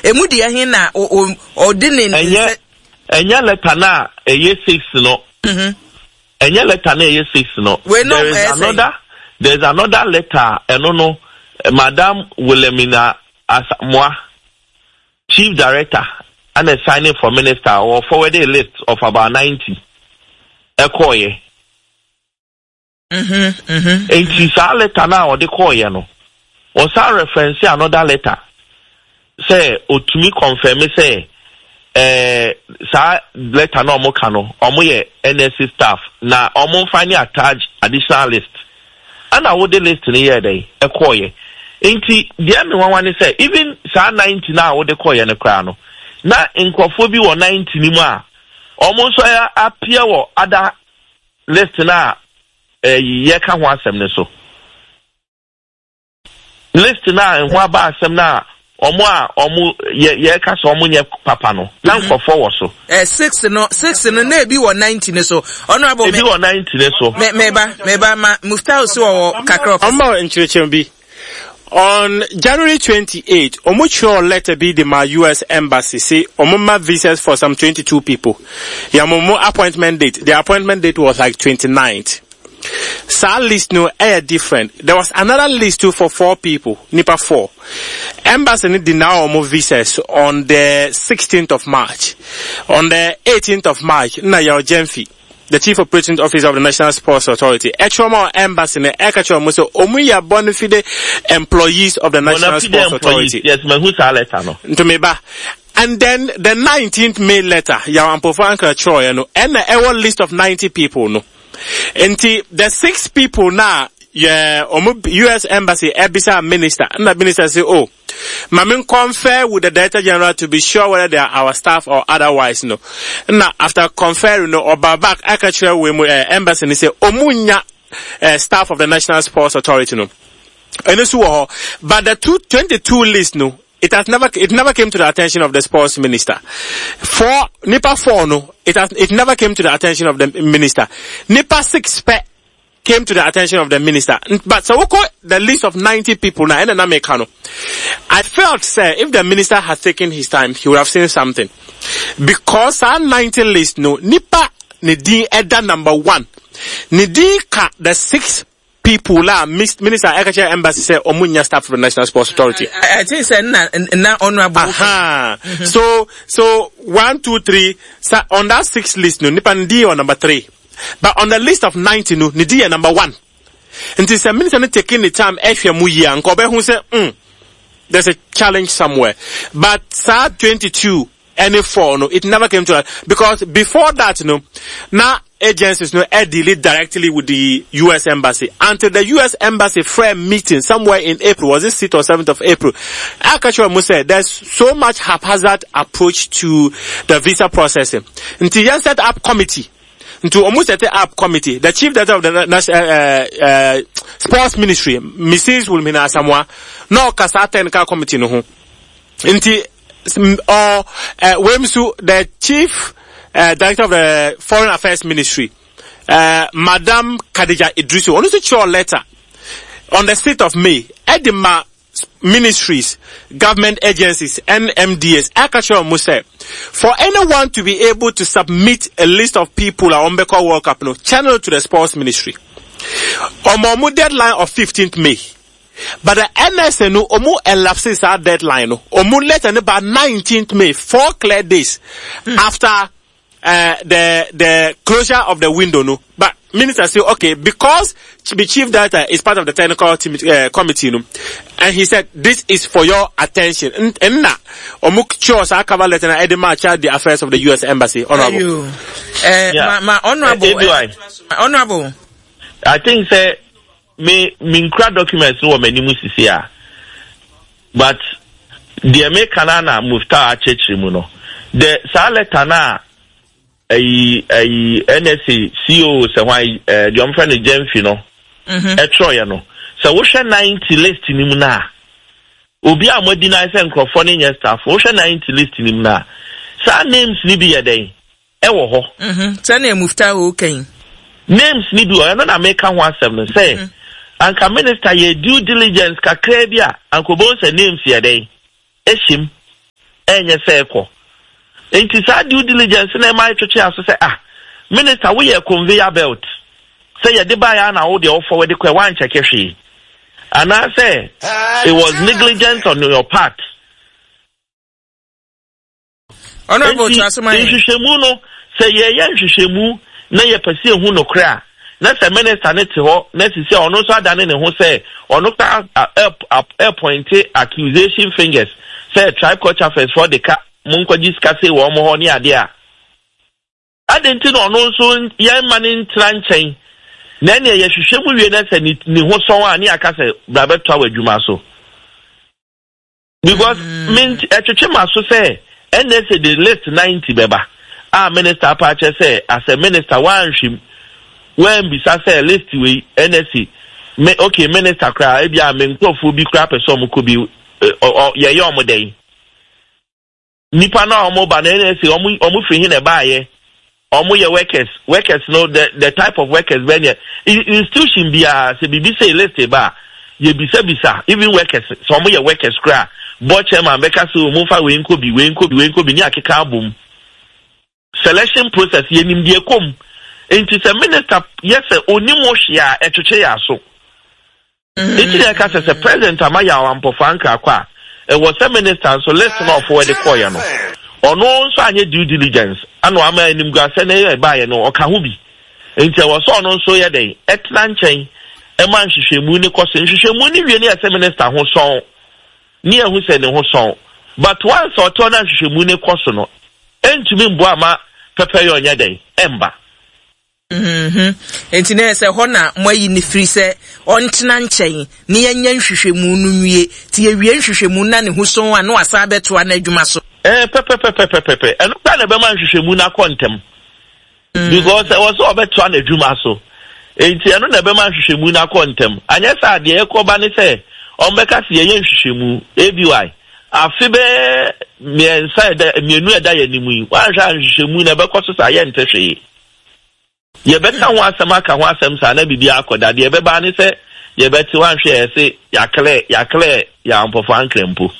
Emudi ahin na ordinary enya letter na eye 6 no. Enya letter na eye 6 no. There's another letter no Madam Wilhelmina Asamoah, Chief Director, and a signing for Minister or forward a list of about 90. Ekoye. And she's a letter now or the koye no. Was our reference another letter? Say, to me confirm say, sa letter no mo kano, omoye NSC staff, na omo finally attach additional list. And I would list in here day, ekoye. Inti the only one say even sa 90 now what they call ya no na nkofo bi wo 90 ni mu a almost appear wo other list na ye ka ho asem ne so list na ho aba asem na omo ye ka so omo nye papa no na nkofo wo so 6 no na bi wo 90 ne so honorable me bi wo 90 ne so meba ma Muftau so wo kakra omo nchirechem bi. On January 28, Omucho letter be the US embassy say Omuma visas for some 22 people. Yamomo appointment date. The appointment date was like 29th. Sa list no air different. There was another list too for 4 people. Nipa 4. Embassy need deny Omo visas on the 16th of March. On the 18th of March, na yaw Jemfi, the Chief Operating Officer of the National Sports Authority, Echoma Embassy, Ekacho so Omuya Bonifide employees of the National Sports Authority. Yes, man, who's our letter no? Ntomeba. And then the 19th May letter, ya Ampofanka Troy, and the list of 90 people, no. And the 6 people now, yeah, US Embassy, Ebisa Minister, and the Minister say, oh, Mamin confer with the Director General to be sure whether they are our staff or otherwise, no. Now, after conferring, no, or back, I can share with Embassy and say, Omunya, staff of the National Sports Authority, no. And but the 22 list, no, it never came to the attention of the sports minister. For Nipa 4, no, it never came to the attention of the minister. Nipa 6 came to the attention of the minister. But so we call the list of 90 people now, and I felt, sir, if the minister had taken his time, he would have seen something. Because our 90 list, no, Nipa Nidi Edda number 1. Nidi ka the 6 people la Minister Ekache Embassy say Omunya staff of the National Sports Authority. I think say na honorable. So 1, 2, 3. So on that 6 list, no, Nipa Nidi on number 3. But on the list of 90, no, Nidi number 1. And this minister taking the time, and Kobe who say, there's a challenge somewhere. But SAR 22, any 4, no, it never came to that. Because before that, no, now agencies, no, deal directly with the US Embassy. Until the US Embassy frame meeting somewhere in April, was it 6th or 7th of April? Akacho must say, there's so much haphazard approach to the visa processing. Until you set up committee. To almost set up committee, the chief director of the sports ministry, Mrs. Wilhelmina Asamoah, no kasata nka committee no ho. Inti Wemsu, the chief director of the foreign affairs ministry, Madam Khadija Idrisu, on the letter on the 6th of May, Edima ministries, government agencies, NMDS, Akacho Muse, for anyone to be able to submit a list of people on Ombeko World Cup, no, channel to the sports ministry. Omo deadline of 15th May. But the NSA no omo elapses our deadline no. Omo let about 19th May, 4 clear days after the closure of the window no. But minister say okay, because the chief director is part of the technical committee no, and he said this is for your attention. And na omuk chose our cover letter and Edema charge the affairs of the US Embassy. Honorable. My honorable. I think say me crowd documents no many musi here. But the American na Muftau Achechirimu no. The letter na NSC CEO say why the friend Jemfi no. Etroya no. So we share 90 list ni mu na. Obi amodi na say nkrofo ne nya staff. We share 90 list ni mu na. Sa names ni bi ye den. E wo ho. Sa na Muftau okay. Names ni bi o na make kan 17 say. Anka minister ye due diligence kakra bia anko bo say names ye den. Eshim. enye se ekọ enti sa due diligence na mai twetwe aso se minister we a conveyor belt say ye de buy na wo de offer de kwa wan check hwe and I say it was negligence on your part. Honorable Chasumai nhwehwemu no say ye nhwehwemu na ye pese hu no kra na say minister ne te ho na sisi ono so adane ne ho say ono ka point accusation fingers say tribe culture first for the ka munkwaji ska say wo mo ho ne ade a adenti no ono so ye mane ntranchen na ne ye hwehwemu wie na say ni ho so ani aka say brabeto awadwuma so because mint etwetwe maso say NSA the list 90 beba minister apache say as a minister one him when bisa say list we NSA okay minister kra e bia me nkofo bi kra person ko bi ye ye omodai nipa na omo ba na NSA omo free hin e ba ye omo ye workers know the type of workers when institution bia say bibi say list e ba ye bisa even workers so omo ye workers kra but chairman beka so mo fa we nko bi ni akeka abom selection process ye nim die kom enti se minister yes onimo hia etwetwe ya so enti ya ka se president amaya wampofan ka kwa e was a minister so let's not for the call no ono nso anye due diligence ano ama enim gwa se na ye ba ye no oka ho bi enti e was ono nso ye den etna nchen e man hwehwemu ni kose hwehwemu ni wie ni ase minister ho so ni ehu se ne ho son but once or two na hwehwemu ne koso no entumi mbo ama pepe yo nya den emba enti na se ho na moyi ni free se ontena nchen ni yenya hwehwemu no nwie ti ye wie hwehwemu na ne ho son a no asa beto na adwuma so pepe eno pa na be man hwehwemu na kontem because was obeto na adwuma so enti eno na be man hwehwemu na kontem anya sa de ekoba ne se ombeka si ye nhwehwemu ABY afibe miensa mienu eda ye nimu wa hwa nhwehwemu na bekoso sa ye ntehwe ye beta ho asem aka ho asem sa na bibia akoda de ye beba ne se ye beti wan hwe ye se yakle ya mpofo ankrempo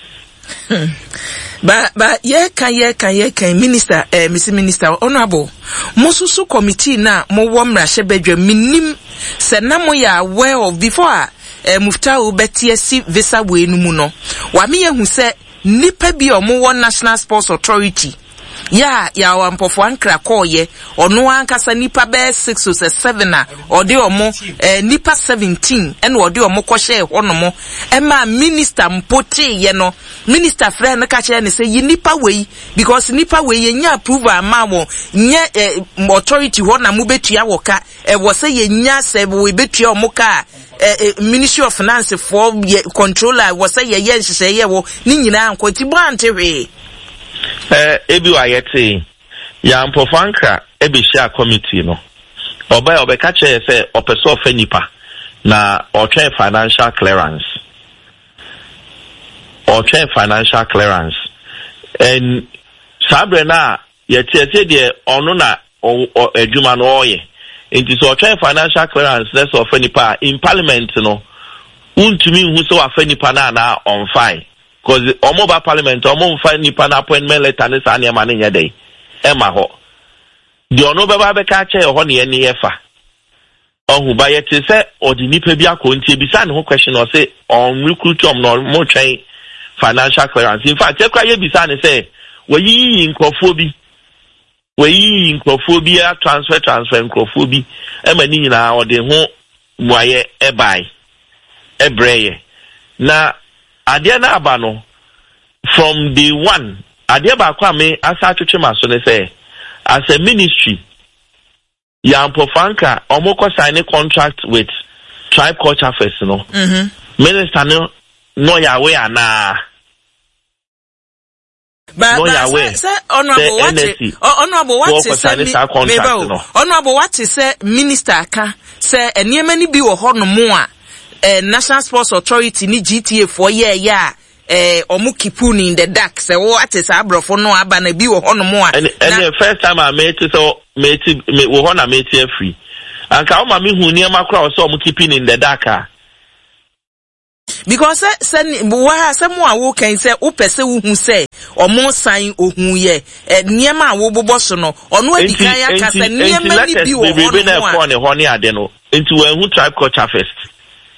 ba ye kan minister Mr. Minister honorable mususu committee na mo wo mrahye badwa minim se na mo ya aware of before Muftau betiesi visa we no mu no wa me yehu se nipa bi omo National Sports Authority ya wampofo ankra koye ono ankasa nipa be 6 or 7 na ode omo nipa 17 ene ode omo kohye honomo ema minister mpote ye no minister friend na ka kire ne se yi nipa we because nipa we ye nya approve ama wo nya authority ho na mu betua wo ka wo se ye nya se we betua omo ka Ministry of Finance for controller was say yes say ye wo ni nyina ankwati brante hwe ebi wa yete ya mpofanka ebi share committee no oba ka che say opeso of nipa na otwe financial clearance and sabre na yete de ono na adwuma no oye it is a financial clearance less of any part in parliament no untumi hu so afanipa na on fine because omoba parliament omo fine nipa na appointment letter ne sa ne ma ne nya dey ema ho de ono beba be ka che ho ne ne yefa ohu ba yete se odi nipa bi akonti ebisa ne ho question o say on recruit no mo twen financial clearance in fact e kwa ye bisa ne say wayi nkofo bi we nkrophobia transfer nkrophobia emani nyina ode ho muaye ebai ebreye na ade na aba no from the one ade ba kwa me asa twetwe maso ne say as a ministry ya mpofanka omoko sign contract with Tribe Culture Fest no minister no ya we ana honorable what say minister aka say eniema ni bi wo ho no mo a National Sports Authority ni GTA for ya omu kipuni in the dark say wo atese abrofo no aba na bi wo ho no mo a and the first time I met so me wo ho na meti free anka o ma me hu niema kra so omu kipuni in the dark because say wa say mo a wo kan say wo pese wo hu say omo sign ohuye niema wo bobo so no ono adika ya kasa niema ni bi wo ono na ko ne ho ne ade no enti we hu tribe culture first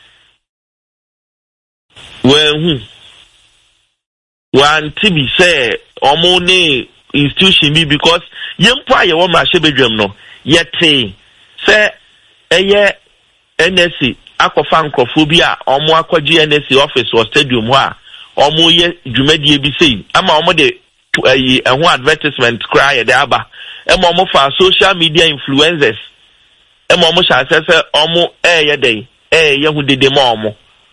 we hu wan tibi say omo ne institution bi because yempo aye wo ma shebedwam no yete say eye NSC akofa nkofo bi a omo akwaji NSC office or stadium ho a omo ye dwumadie bi sei ama omo de ehun advertisement cry de aba omo fa social media influencers omo sha say omo ye dey ye hu dede ma omo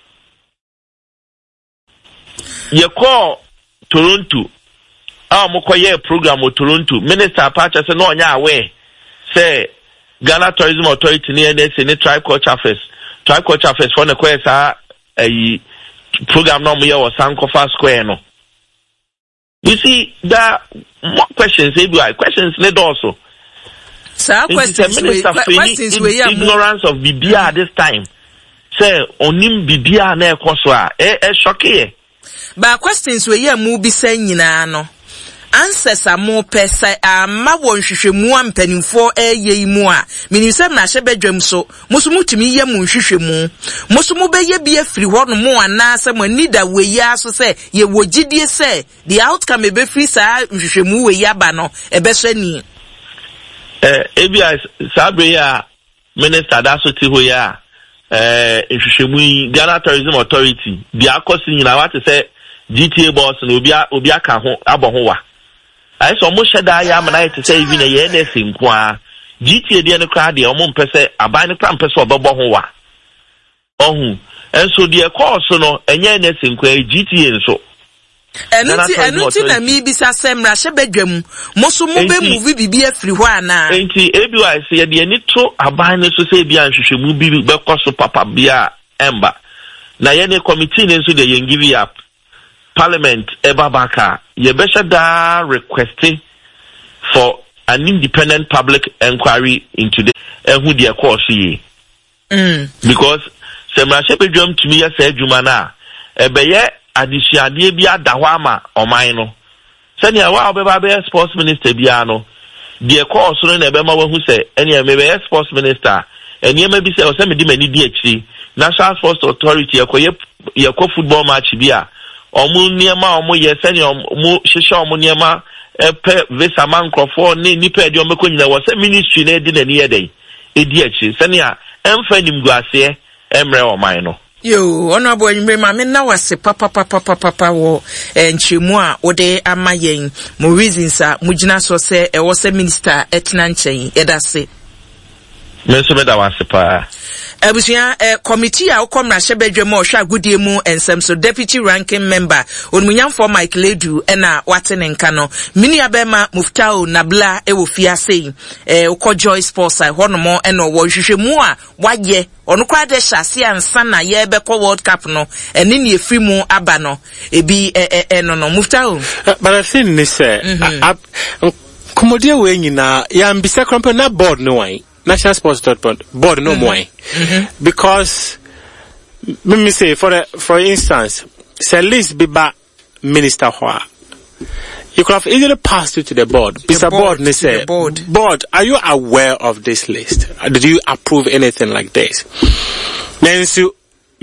ye call Toronto omo koye program o Toronto minister Apache say no nya aware say Ghana Tourism Authority ni NSC ni Tribe Culture Fest for the kwesa program no mo was Sankofa Square no. You see that more questions questions need also. Sir, questions we ignorance of Bibia this time. Say onim Bibia na ekoso a shocking. But questions we mu bi say nyina no. Answers are more pesa ma won hwehwemu ampanimfo eye mu a minisem na hyebedwam so musumutumi ye mu hwehwemu musumu beye bi afiri ho no mu anase mo nida we ya so say ye wogidie say the outcome e be free sa hwehwemu we ya ba no e be so ni ebia sabre ya minister da so ti ho ya hwehwemu Ghana Tourism Authority bi akosi nyina what say GTA boss no obi aka ho abo ho wa I saw much that I am and to say even a year nursing qua GTA the other crowd, the omon pese, a binding campus for Boboa. Oh, and so dear course, no, a year nursing qua GTA and so. And until me be some Russia bedroom, Mosumu movie be a free one. Ain't he? I say, the nitro, a binding to say, Bian, she should move because of Papa Bia Ember. Nayane committee, and so they give you up. Parliament Ebabaka, Yebesha da requesting for an independent public inquiry into the who their course ye. Because Semra Shepedrum to me said Jumana, Ebeye Adishia Bia Dawama or Mino. Senya wa Beba sports minister Biano. Dear course in Ebema who say any maybe sports minister, and ye may be say or semi many DHC, National Sports Authority, your football match Bia. Omu niema omu yeseni omu shisha omu niema pe visa mankrofo ni nipe di omeko nyina wose ministry na edi na ni yedei edi echi sani a emfa nimguase emre oman no yo honorable nyimre ma me na wase papa wo nchemu a wode amayen mo reasons a mugina so se e wo se minister etna nchen edase me so me da wase pa Abusia committee a ukomra shebedwem ohwa agudie mu ensem so deputy ranking member onmunyam for Mike Ledu na watene nka no mini abema Muftau Nabla ewo fiase ukọ Joy Sports honomo eno wo hwehwemu a waye ono kwa de hyase ansa na ye bekọ World Cup no eni ne efri mu aba no ebi no Muftau but I think this komodia we nyina ya mbisa krampo na board no wan National Sports Board no more. Because let me say for instance, say list biba minister hoa. You could have easily passed it to the board. Mr. Board, they say, board, are you aware of this list? Did you approve anything like this? Then so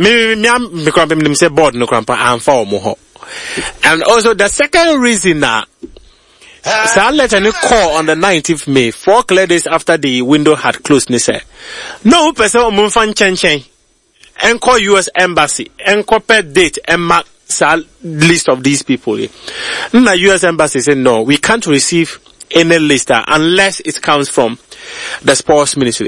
me say board no krampa and for moho. And also the second reason that so let a call on the 19th May, 4 days after the window had closed. No person will fan chen and call US Embassy and compare date and mark list of these people. The US Embassy said no, we can't receive any list unless it comes from the sports ministry.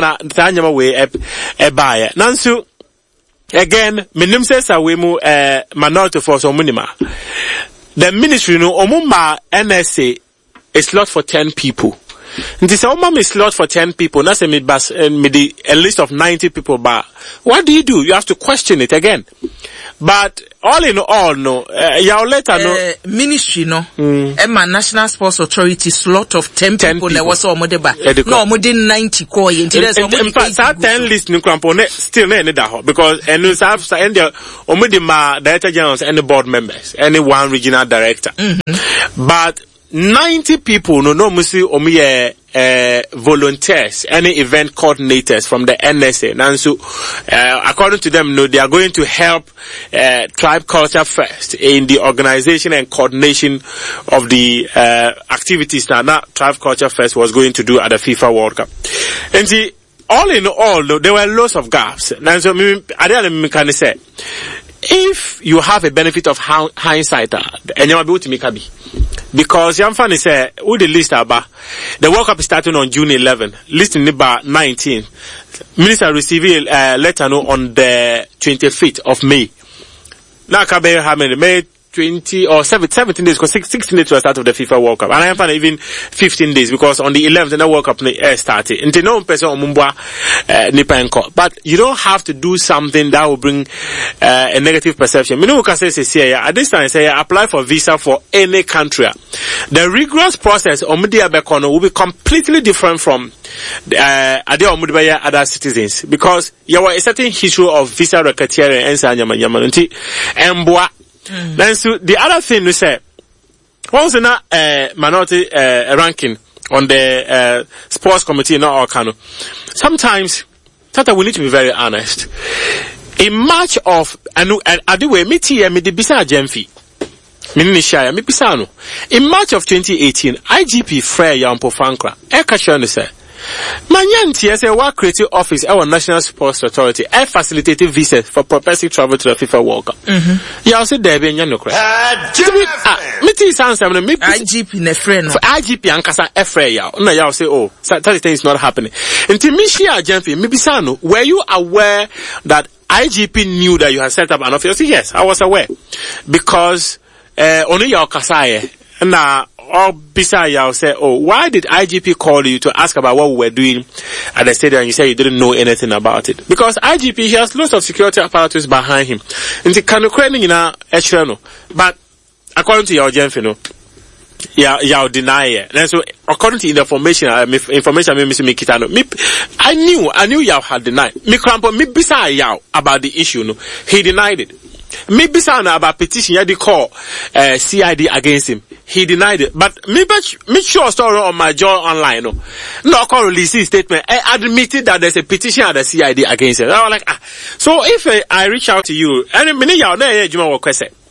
Nansu again, minim says we minority force or minima. The ministry no omuma NSA is slot for 10 people. And this woman is slot for 10 people. That's a list of 90 people. But what do? You have to question it again. But all in all, no, your letter, no. Ministry, no. Emma National Sports Authority slot of 10 people. There was all modeba. No, more than 90 koi. In fact, that 10 list, no, still no, because and you have the director generals and the board members, any one regional director. But 90 people, no, musi omiye volunteers, any event coordinators from the NSA. And so, according to them, no, they are going to help Tribe Culture Fest in the organization and coordination of the activities that Tribe Culture Fest was going to do at the FIFA World Cup. And see, all in all, though, there were lots of gaps. And so, I didn't say, if you have a benefit of hindsight, and you are able to make a be. Because Yamfani said, who the list about the World Cup is starting on June 11, listing about 19. Minister received a letter on the 25th of May. Now, how many? May 20 or 17 days, because 16 days to the start of the FIFA World Cup. And I am finding even 15 days, because on the 11th, the World Cup started. And no person but you don't have to do something that will bring a negative perception. You know, we can say, at this time, say, apply for visa for any country. The rigorous process on Media Bekono will be completely different from other citizens, because you are a certain issue of visa racketeering and then so the other thing we say, what was the minority ranking on the sports committee in Okano? Sometimes, Tata, we need to be very honest. In March of Adiwe Miti me the Bisa Gemfi. Minishaya mi Pisano. In March of 2018, IGP Freya Yampofankra, Ekashon say, Manyanti as a work creative office our National Sports Authority I facilitated visas for purposely travel to the FIFA World Cup. You also there be no cry. Miti sounds maybe IGP ne friend IGP ankasa efre ya. No ya say oh that thing is not happening. Until Mishia Jenfi Mibisano, were you aware that IGP knew that you had set up an office? Yes, I was aware. Because only your kasaye na or beside you say, oh, why did IGP call you to ask about what we were doing at the stadium and you said you didn't know anything about it? Because IGP, he has lots of security apparatus behind him. And the kind of credit in but according to your Jenfino, you deny it. And so according to the information I knew you had denied. Me crampo me beside you about the issue, no. He denied it. Maybe sound about petition you call CID against him. He denied it. But me sure story on my job online. No call release statement. I admitted that there's a petition at the CID against him. I was like, so if I reach out to you, and many y'all know Juma request